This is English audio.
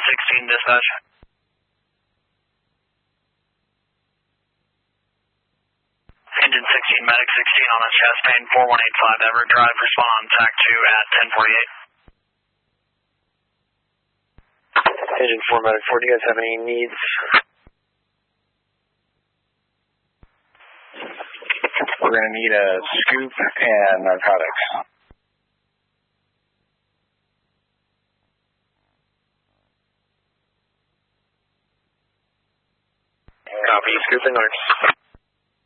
16 dispatch. Engine 16, medic 16 on a chest pain 4185 Everett Drive. Respond on TAC 2 at 1048. Engine 4, medic 4, do you guys have any needs? We're going to need a scoop and narcotics. Copy, scoop and narcs.